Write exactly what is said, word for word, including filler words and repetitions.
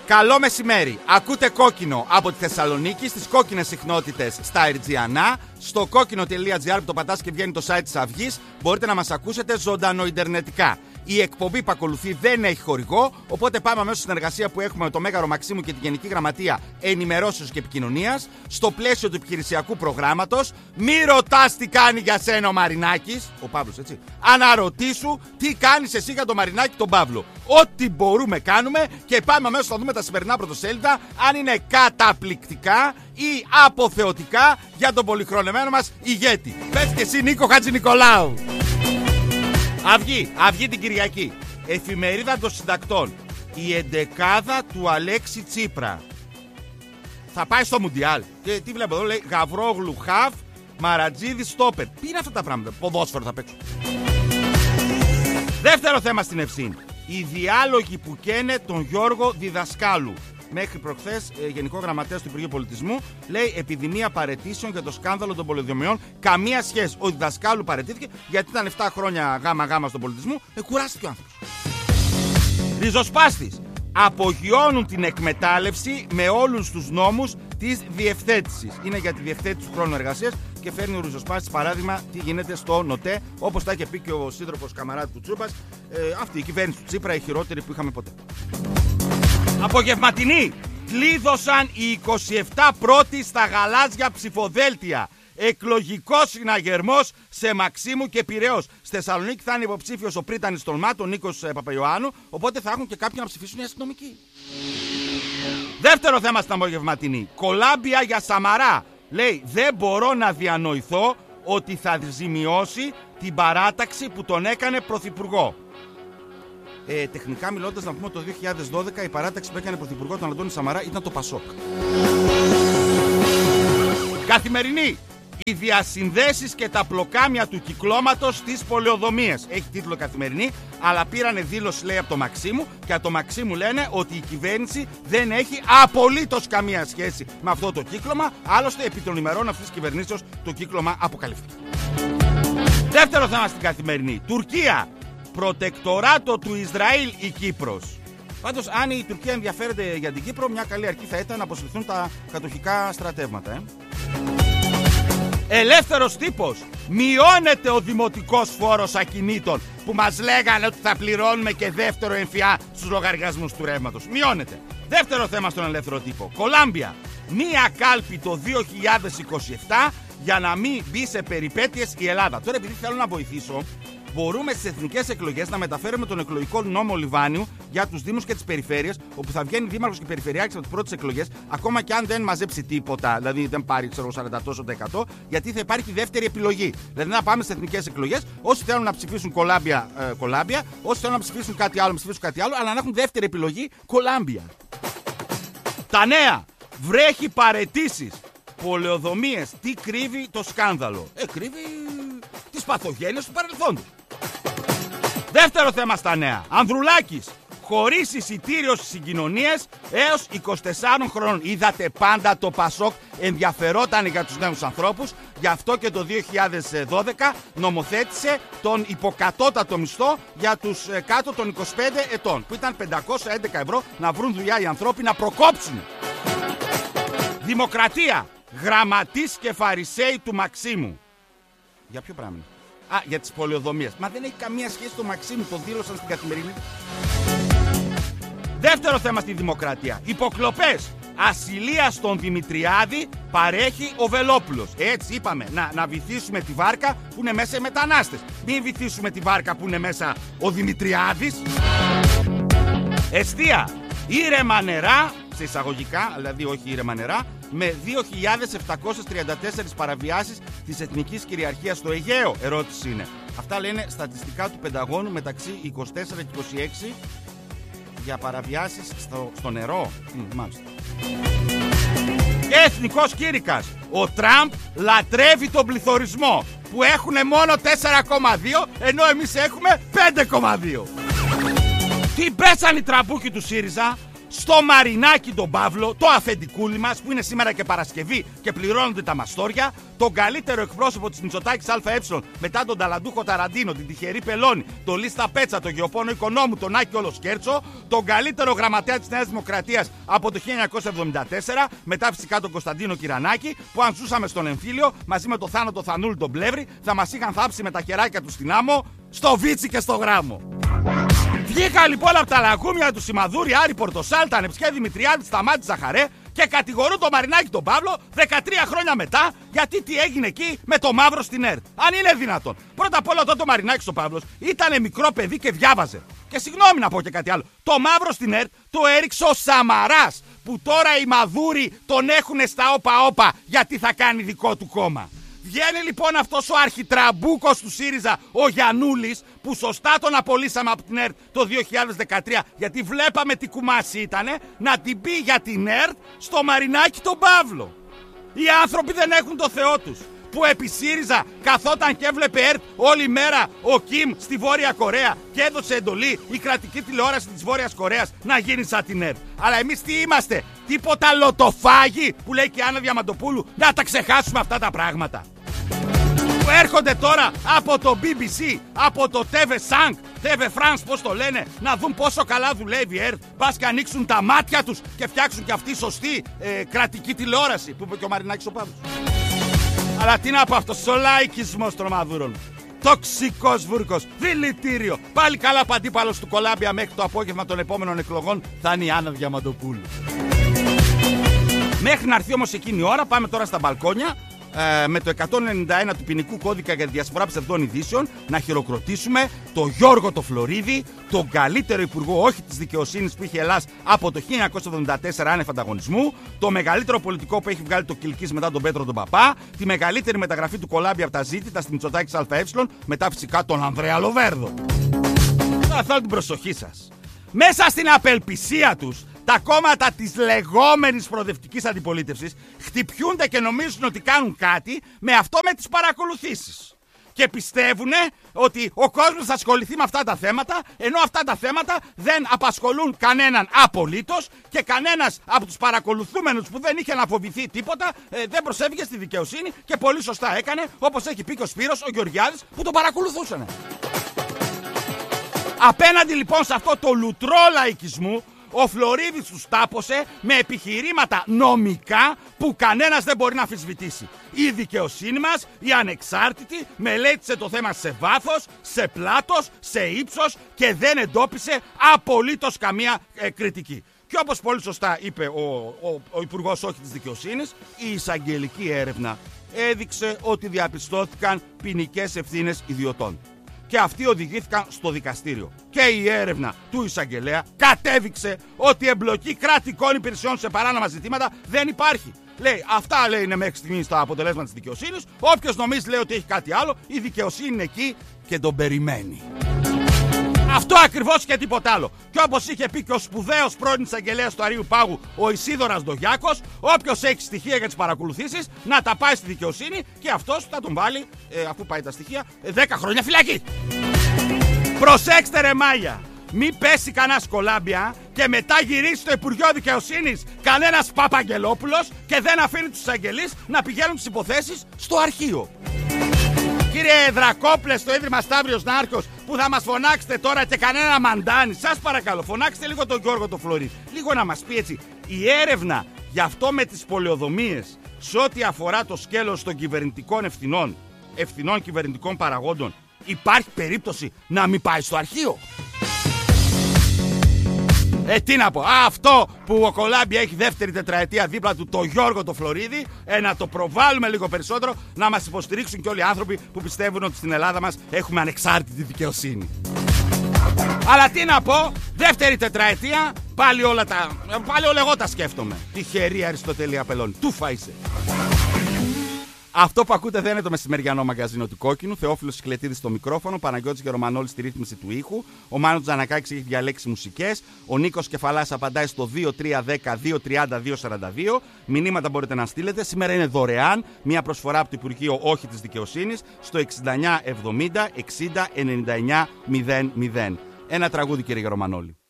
Καλό μεσημέρι. Ακούτε Κόκκινο από τη Θεσσαλονίκη στις κόκκινες συχνότητες στα Αερτζιανά. Στο κόκκινο τελεία τζι άρ που το πατάς και βγαίνει το site της Αυγής, μπορείτε να μας ακούσετε ζωντανό ιντερνετικά. Η εκπομπή που ακολουθεί δεν έχει χορηγό, οπότε πάμε αμέσως στην συνεργασία που έχουμε με το Μέγαρο Μαξίμου και τη Γενική Γραμματεία Ενημερώσεως και Επικοινωνίας, στο πλαίσιο του επιχειρησιακού προγράμματος. Μη ρωτάς τι κάνει για σένα ο Μαρινάκης, ο Παύλος, έτσι. Αναρωτήσου τι κάνεις εσύ για τον Μαρινάκη τον Παύλο. Ό,τι μπορούμε κάνουμε και πάμε αμέσως να δούμε τα σημερινά πρωτοσέλιδα, αν είναι καταπληκτικά ή αποθεωτικά για τον πολυχρονεμένο μας ηγέτη. Πες και εσύ, Νίκο Χατζηνικολάου. Αυγή, Αυγή την Κυριακή. Εφημερίδα των Συντακτών. Η εντεκάδα του Αλέξη Τσίπρα. Θα πάει στο Μουντιάλ. Και τι βλέπω εδώ, λέει Γαβρόγλου Χαφ, Μαρατζίδη Στόπερ. Τι είναι αυτά τα πράγματα, ποδόσφαιρο θα παίξω. Δεύτερο θέμα στην Ευσύν. Οι διάλογοι που καίνε τον Γιώργο Διδασκάλου. Μέχρι προχθές, ε, Γενικό Γραμματέας του Υπουργείου Πολιτισμού λέει επιδημία παραιτήσεων για το σκάνδαλο των πολεοδομιών. Καμία σχέση. Ο Διδασκάλου παραιτήθηκε γιατί ήταν επτά χρόνια γάμα-γάμα στον πολιτισμό. Ε, κουράστηκε ο άνθρωπος. Ριζοσπάστης. Απογειώνουν την εκμετάλλευση με όλους τους νόμους της διευθέτησης. Είναι για τη διευθέτηση του χρόνου εργασίας και φέρνει ο Ριζοσπάστης παράδειγμα τι γίνεται στο ΝΟΤΕ, όπως τα είχε πει και ο σύντροφος Καμαράτη του Τσούπας. Ε, αυτή η κυβέρνηση του Τσίπρα, η χειρότερη που είχαμε ποτέ. Απογευματινή. Κλείδωσαν οι είκοσι επτά πρώτοι στα γαλάζια ψηφοδέλτια. Εκλογικός συναγερμός σε Μαξίμου και Πειραιώς. Στη Θεσσαλονίκη θα είναι υποψήφιος ο πρίτανης των ΜΑΤ, ο Νίκος Παπαϊωάννου, οπότε θα έχουν και κάποιοι να ψηφίσουν οι αστυνομικοί. Δεύτερο θέμα στην απογευματινή. Κολάμπια για Σαμαρά. Λέει, δεν μπορώ να διανοηθώ ότι θα ζημιώσει την παράταξη που τον έκανε πρωθυπουργό. Ε, τεχνικά μιλώντας, να πούμε ότι το δύο χιλιάδες δώδεκα η παράταξη που έκανε πρωθυπουργό τον Αντώνη Σαμαρά ήταν το Πασόκ. Καθημερινή. Οι διασυνδέσεις και τα πλοκάμια του κυκλώματος στις πολεοδομίες. Έχει τίτλο Καθημερινή, αλλά πήρανε δήλωση, λέει, από το Μαξίμου και από το Μαξίμου λένε ότι η κυβέρνηση δεν έχει απολύτως καμία σχέση με αυτό το κύκλωμα. Άλλωστε, επί των ημερών αυτής της κυβερνήσεως το κύκλωμα αποκαλύφθηκε. Δεύτερο θέμα στην Καθημερινή. Τουρκία. Προτεκτοράτο του Ισραήλ η Κύπρος. Πάντως, αν η Τουρκία ενδιαφέρεται για την Κύπρο, μια καλή αρχή θα ήταν να αποσυρθούν τα κατοχικά στρατεύματα. Ε. Ελεύθερος τύπος. Μειώνεται ο δημοτικός φόρος ακινήτων που μας λέγανε ότι θα πληρώνουμε και δεύτερο εμφυά στους λογαριασμούς του ρεύματος. Μειώνεται. Δεύτερο θέμα στον ελεύθερο τύπο. Κολάμπια. Μία κάλπη το δύο χιλιάδες είκοσι επτά για να μην μπει σε περιπέτειες η Ελλάδα. Τώρα, επειδή θέλω να βοηθήσω, μπορούμε στις εθνικές εκλογές να μεταφέρουμε τον εκλογικό νόμο Λιβάνιου για τους δήμους και τις περιφέρειες, όπου θα βγαίνει δήμαρχος και περιφερειάρχης από τις πρώτες εκλογές, ακόμα και αν δεν μαζέψει τίποτα, δηλαδή δεν πάρει ξέρω, σαράντα τοις εκατό, γιατί θα υπάρχει δεύτερη επιλογή. Δηλαδή να πάμε στις εθνικές εκλογές, όσοι θέλουν να ψηφίσουν κολάμπια, ε, κολάμπια, όσοι θέλουν να ψηφίσουν κάτι άλλο, να ψηφίσουν κάτι άλλο, αλλά να έχουν δεύτερη επιλογή κολάμπια. Τα νέα. Βρέχει παραιτήσεις. Πολεοδομίες. Τι κρύβει το σκάνδαλο? Ε, κρύβει τις παθογένειες του παρελθόντος. Δεύτερο θέμα στα νέα. Ανδρουλάκης. Χωρίς εισιτήριο στις συγκοινωνίες έως είκοσι τεσσάρων χρόνων. Είδατε πάντα το Πασόκ ενδιαφερόταν για τους νέους ανθρώπους. Γι' αυτό και το δύο χιλιάδες δώδεκα νομοθέτησε τον υποκατώτατο μισθό για τους κάτω των είκοσι πέντε ετών. Που ήταν πεντακόσια έντεκα ευρώ να βρουν δουλειά οι ανθρώποι να προκόψουν. Δημοκρατία. Γραμματείς και φαρισαίοι του Μαξίμου. Για ποιο πράγμα? Α, για τις πολεοδομίες. Μα δεν έχει καμία σχέση το Μαξίμου, το δήλωσαν στην Καθημερινή. Δεύτερο θέμα στη Δημοκρατία. Υποκλοπές. Ασυλία στον Δημητριάδη παρέχει ο Βελόπουλος. Έτσι είπαμε, να, να βυθίσουμε τη βάρκα που είναι μέσα οι μετανάστες. Μην βυθίσουμε τη βάρκα που είναι μέσα ο Δημητριάδης. Εστία. Ήρεμα νερά, σε εισαγωγικά, δηλαδή όχι ήρεμα νερά, με δύο χιλιάδες επτακόσιες τριάντα τέσσερις παραβιάσεις της εθνικής κυριαρχίας στο Αιγαίο. Ερώτηση είναι. Αυτά λένε στατιστικά του Πενταγώνου μεταξύ είκοσι τέσσερα και είκοσι έξι για παραβιάσεις στο, στο νερό. Μ, μάλιστα. Και εθνικός κήρυκας. Ο Τραμπ λατρεύει τον πληθωρισμό που έχουν μόνο τέσσερα κόμμα δύο ενώ εμείς έχουμε πέντε κόμμα δύο. Τι πέσαν οι τραμπούκοι του ΣΥΡΙΖΑ? στο Μαρινάκι τον Παύλο, το αφεντικούλι μας, που είναι σήμερα και Παρασκευή και πληρώνονται τα μαστόρια, τον καλύτερο εκπρόσωπο της Μητσοτάκης ΑΕ μετά τον Ταλαντούχο Ταραντίνο, την τυχερή Πελώνη, τον Λίστα Πέτσα, τον Γεωπόνο Οικονόμου, τον Άκη Ολοσκέρτσο, τον καλύτερο γραμματέα της Νέας Δημοκρατίας από το χίλια εννιακόσια εβδομήντα τέσσερα, μετά φυσικά τον Κωνσταντίνο Κυρανάκη, που αν ζούσαμε στον εμφύλιο μαζί με το Θάνο Θανούλη τον Πλεύρη, θα μας είχαν θάψει με τα χεράκια του στην άμμο, στο Βίτσι και στο Γράμμο. Βγήκα λοιπόν από τα λαγούμια του Σιμαδούρη, Άρη Πορτοσάλτα, Ανεψιέ Δημητριάδη, Σταμάτη Ζαχαρέ και κατηγορούν τον Μαρινάκη τον Παύλο δεκατρία χρόνια μετά γιατί τι έγινε εκεί με το μαύρο στην ΕΡΤ. Αν είναι δυνατόν. Πρώτα απ' όλα τότε ο Μαρινάκης ο Παύλος ήταν μικρό παιδί και διάβαζε. Και συγγνώμη να πω και κάτι άλλο. Το μαύρο στην ΕΡΤ το έριξε ο Σαμαράς, που τώρα οι Μαδούροι τον έχουνε στα όπα-όπα γιατί θα κάνει δικό του κόμμα. Βγαίνει λοιπόν αυτός ο αρχιτραμπούκος του ΣΥΡΙΖΑ, ο Γιαννούλης, που σωστά τον απολύσαμε από την ΕΡΤ το δύο χιλιάδες δεκατρία, γιατί βλέπαμε τι κουμάσι ήτανε, να την πει για την ΕΡΤ στο Μαρινάκι τον Παύλο. Οι άνθρωποι δεν έχουν το Θεό τους. Που επί ΣΥΡΙΖΑ καθόταν και έβλεπε ΕΡΤ όλη μέρα ο Κιμ στη Βόρεια Κορέα και έδωσε εντολή η κρατική τηλεόραση της Βόρειας Κορέας να γίνει σαν την ΕΡΤ. Αλλά εμείς τι είμαστε, τίποτα λοτοφάγοι, που λέει και η Άννα Διαμαντοπούλου, να τα ξεχάσουμε αυτά τα πράγματα. Που έρχονται τώρα από το μπι μπι σι, από το τι βι Sank, τι βι France, πώς το λένε, να δουν πόσο καλά δουλεύει η ΕΡΤ. Πας και ανοίξουν τα μάτια τους και φτιάξουν και αυτή σωστή ε, κρατική τηλεόραση, που είπε και ο Μαρινάκης ο Παύλος. Αλλά τι να πω, αυτός ο λαϊκισμός των Μαδούρων. Τοξικός βούρκος, δηλητήριο. Πάλι καλά που αντίπαλος του Κολάμπια μέχρι το απόγευμα των επόμενων εκλογών θα είναι η Άννα Διαμαντοπούλου. Μέχρι να έρθει όμως εκείνη η ώρα, πάμε τώρα στα μπαλκόνια. Ε, με το εκατόν ενενήντα ένα του ποινικού κώδικα για τη διασπορά ψευδών ειδήσεων να χειροκροτήσουμε τον Γιώργο το Φλωρίδη, τον καλύτερο υπουργό όχι της δικαιοσύνης που είχε η Ελλάδα από το χίλια εννιακόσια εβδομήντα τέσσερα άνευ ανταγωνισμού, το μεγαλύτερο πολιτικό που έχει βγάλει το Κιλκής μετά τον Πέτρο τον Παπά, τη μεγαλύτερη μεταγραφή του Κολάμπια από τα Ζήτητα στην Μητσοτάκης ΑΕ, μετά φυσικά τον Ανδρέα Λοβέρδο. Θα θέλω την προσοχή σας. Μέσα στην απελπισία τους, τα κόμματα της λεγόμενης προοδευτικής αντιπολίτευσης χτυπιούνται και νομίζουν ότι κάνουν κάτι με αυτό, με τις παρακολουθήσεις. Και πιστεύουν ότι ο κόσμος θα ασχοληθεί με αυτά τα θέματα, ενώ αυτά τα θέματα δεν απασχολούν κανέναν απολύτως και κανένας από τους παρακολουθούμενους που δεν είχε να φοβηθεί τίποτα ε, δεν προσέφηκε στη δικαιοσύνη και πολύ σωστά έκανε, όπως έχει πει και ο Σπύρος, ο Γεωργιάδης, που τον παρακολουθούσαν. Απέναντι λοιπόν σε αυτό το λουτρό λαϊκισμού, ο Φλωρίδης τους τάπωσε με επιχειρήματα νομικά που κανένας δεν μπορεί να αμφισβητήσει. Η δικαιοσύνη μας, η ανεξάρτητη, μελέτησε το θέμα σε βάθος, σε πλάτος, σε ύψος και δεν εντόπισε απολύτως καμία ε, κριτική. Και όπως πολύ σωστά είπε ο, ο, ο Υπουργός όχι της Δικαιοσύνης, η εισαγγελική έρευνα έδειξε ότι διαπιστώθηκαν ποινικές ευθύνες ιδιωτών. Και αυτοί οδηγήθηκαν στο δικαστήριο. Και η έρευνα του εισαγγελέα κατέδειξε ότι η εμπλοκή κρατικών υπηρεσιών σε παράνομα ζητήματα δεν υπάρχει. Λέει, αυτά λέει είναι μέχρι στιγμής τα αποτελέσματα της δικαιοσύνης. Όποιος νομίζει λέει ότι έχει κάτι άλλο, η δικαιοσύνη είναι εκεί και τον περιμένει. Αυτό ακριβώς και τίποτα άλλο. Και όπως είχε πει και ο σπουδαίος πρώην εισαγγελέας του Αρείου Πάγου, ο Ισίδωρας Ντογιάκος, όποιος έχει στοιχεία για τις παρακολουθήσεις, να τα πάει στη δικαιοσύνη και αυτός θα τον βάλει, ε, αφού πάει τα στοιχεία, δέκα χρόνια φυλακή. Προσέξτε ρε μάγια, μην πέσει κανένας Κολάμπια και μετά γυρίσει στο Υπουργείο Δικαιοσύνης κανένας Παπαγγελόπουλος και δεν αφήνει τους εισαγγελείς να πηγαίνουν τις υποθέσεις στο αρχείο. Κύριε Δρακόπλε, στο Ίδρυμα Σταύριος Νάρχος, που θα μας φωνάξετε τώρα και κανένα μαντάνι, σας παρακαλώ, φωνάξτε λίγο τον Γιώργο το Φλωρίδη. Λίγο να μας πει έτσι, η έρευνα για αυτό με τις πολεοδομίες, σε ό,τι αφορά το σκέλος των κυβερνητικών ευθυνών, ευθυνών κυβερνητικών παραγόντων, υπάρχει περίπτωση να μην πάει στο αρχείο? Ε, τι να πω, Α, αυτό που ο Κολάμπια έχει δεύτερη τετραετία δίπλα του, το Γιώργο το Φλωρίδη, ε, να το προβάλλουμε λίγο περισσότερο, να μας υποστηρίξουν και όλοι οι άνθρωποι που πιστεύουν ότι στην Ελλάδα μας έχουμε ανεξάρτητη δικαιοσύνη. Αλλά τι να πω, δεύτερη τετραετία, πάλι όλα τα, πάλι όλα εγώ τα σκέφτομαι. Τυχερή Αριστοτελία Πελώνη, τούφα είσαι. Αυτό που ακούτε δεν είναι το μεσημεριανό μαγκαζίνο του Κόκκινου. Θεόφιλος Σικλετίδης στο μικρόφωνο, Παναγιώτης Γερομανόλης στη ρύθμιση του ήχου. Ο Μάνος Τζανακάκης έχει διαλέξει μουσικές. Ο Νίκος Κεφαλάς απαντάει στο δύο τρία δέκα δύο τριάντα δύο σαράντα δύο. Μηνύματα μπορείτε να στείλετε. Σήμερα είναι δωρεάν. Μια προσφορά από το Υπουργείο Όχι της Δικαιοσύνης στο εξήντα εννιά εβδομήντα εξήντα ενενήντα εννιά μηδέν μηδέν. Ένα τραγούδι, κύριε Γερομανόλη.